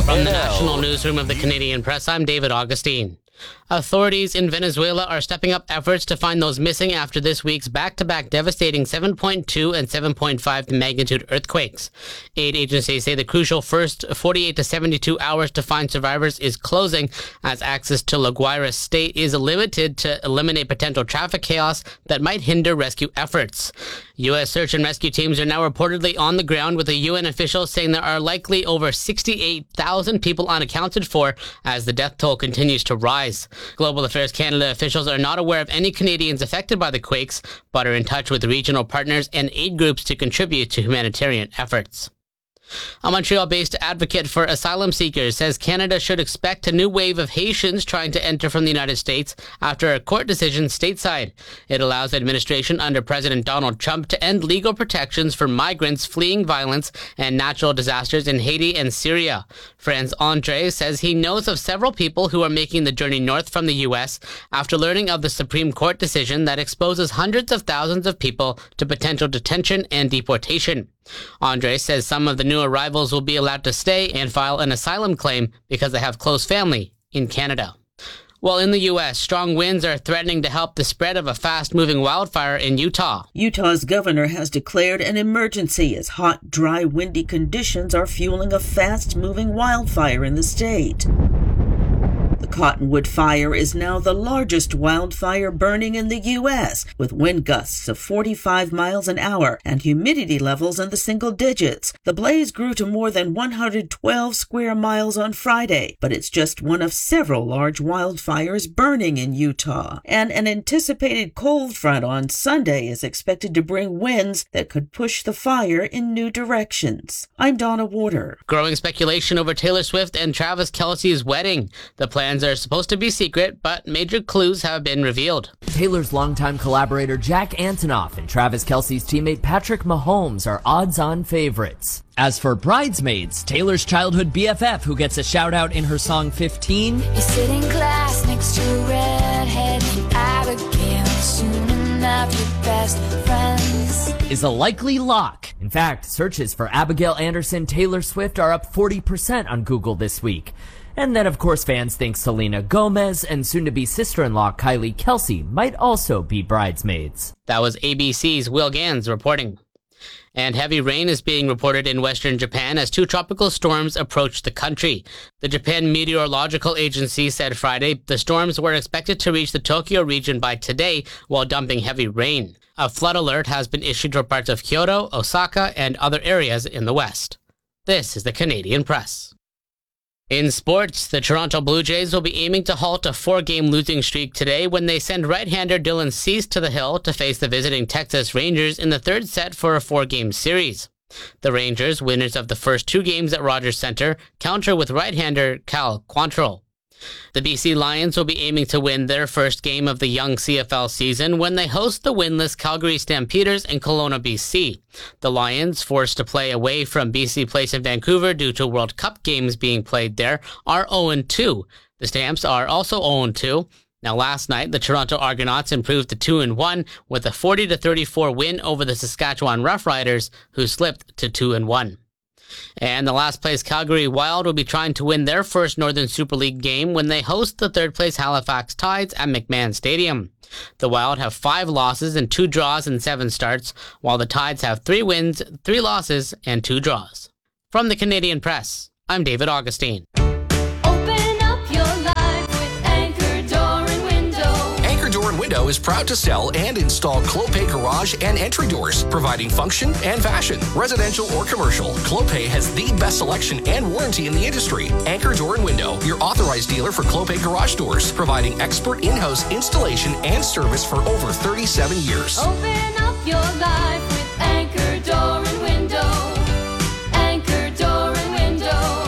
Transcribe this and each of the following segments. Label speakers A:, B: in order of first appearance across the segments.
A: From the national newsroom of the Canadian Press, I'm David Augustine. Authorities in Venezuela are stepping up efforts to find those missing after this week's back-to-back devastating 7.2 and 7.5 magnitude earthquakes. Aid agencies say the crucial first 48 to 72 hours to find survivors is closing, as access to La Guaira state is limited to eliminate potential traffic chaos that might hinder rescue efforts. U.S. search and rescue teams are now reportedly on the ground, with a UN official saying there are likely over 68,000 people unaccounted for as the death toll continues to rise. Global Affairs Canada officials are not aware of any Canadians affected by the quakes, but are in touch with regional partners and aid groups to contribute to humanitarian efforts. A Montreal-based advocate for asylum seekers says Canada should expect a new wave of Haitians trying to enter from the United States after a court decision stateside. It allows administration under President Donald Trump to end legal protections for migrants fleeing violence and natural disasters in Haiti and Syria. Franz Andre says he knows of several people who are making the journey north from the U.S. after learning of the Supreme Court decision that exposes hundreds of thousands of people to potential detention and deportation. Andre says some of the new arrivals will be allowed to stay and file an asylum claim because they have close family in Canada. While in the U.S., strong winds are threatening to help the spread of a fast-moving wildfire in Utah.
B: Utah's governor has declared an emergency as hot, dry, windy conditions are fueling a fast-moving wildfire in the state. The Cottonwood Fire is now the largest wildfire burning in the U.S., with wind gusts of 45 miles an hour and humidity levels in the single digits. The blaze grew to more than 112 square miles on Friday, but it's just one of several large wildfires burning in Utah. And an anticipated cold front on Sunday is expected to bring winds that could push the fire in new directions. I'm Donna Warder.
A: Growing speculation over Taylor Swift and Travis Kelce's wedding. The plans are supposed to be secret, but major clues have been revealed.
C: Taylor's longtime collaborator Jack Antonoff and Travis Kelce's teammate Patrick Mahomes are odds-on favorites. As for bridesmaids, Taylor's childhood BFF, who gets a shout-out in her song 15,
D: you sit in class next to a redhead named Abigail, soon enough your best friends,
C: is a likely lock. In fact, searches for Abigail Anderson Taylor Swift are up 40% on Google this week. And then, of course, fans think Selena Gomez and soon-to-be sister-in-law Kylie Kelce might also be bridesmaids.
A: That was ABC's Will Gans reporting. And heavy rain is being reported in western Japan as two tropical storms approach the country. The Japan Meteorological Agency said Friday the storms were expected to reach the Tokyo region by today while dumping heavy rain. A flood alert has been issued for parts of Kyoto, Osaka, and other areas in the west. This is the Canadian Press. In sports, the Toronto Blue Jays will be aiming to halt a 4-game losing streak today when they send right-hander Dylan Cease to the hill to face the visiting Texas Rangers in the third set for a 4-game series. The Rangers, winners of the first 2 games at Rogers Centre, counter with right-hander Cal Quantrill. The BC Lions will be aiming to win their first game of the young CFL season when they host the winless Calgary Stampeders in Kelowna, BC. The Lions, forced to play away from BC Place in Vancouver due to World Cup games being played there, are 0-2. The Stamps are also 0-2. Now, last night, the Toronto Argonauts improved to 2-1 with a 40-34 win over the Saskatchewan Roughriders, who slipped to 2-1. And the last-place Calgary Wild will be trying to win their first Northern Super League game when they host the third-place Halifax Tides at McMahon Stadium. The Wild have 5 losses and 2 draws in 7 starts, while the Tides have 3 wins, 3 losses, and 2 draws. From the Canadian Press, I'm David Augustine.
E: Window is proud to sell and install Clopay garage and entry doors, providing function and fashion. Residential or commercial, Clopay has the best selection and warranty in the industry. Anchor Door and Window, your authorized dealer for Clopay garage doors, providing expert in-house installation and service for over 37 years.
D: Open up your life with Anchor Door and Window. Anchor Door and Window.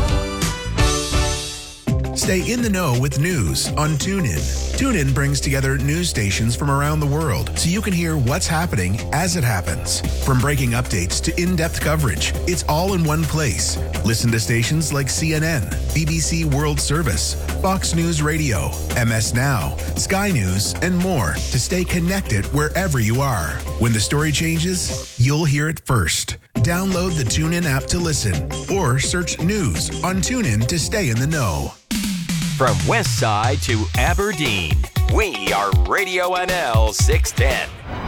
F: Stay in the know with news on TuneIn. TuneIn brings together news stations from around the world so you can hear what's happening as it happens. From breaking updates to in-depth coverage, it's all in one place. Listen to stations like CNN, BBC World Service, Fox News Radio, MS Now, Sky News, and more to stay connected wherever you are. When the story changes, you'll hear it first. Download the TuneIn app to listen or search news on TuneIn to stay in the know.
G: From West Side to Aberdeen, we are Radio NL 610.